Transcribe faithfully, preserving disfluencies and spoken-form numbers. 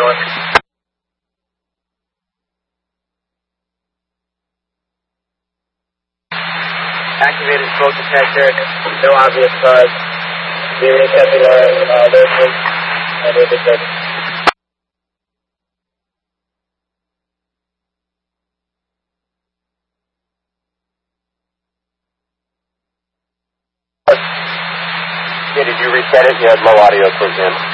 doing? Activated smoke detector, no obvious cause. We're accepting our uh, alertness and it is good. Yeah, did you reset it? You had low audio towards the end.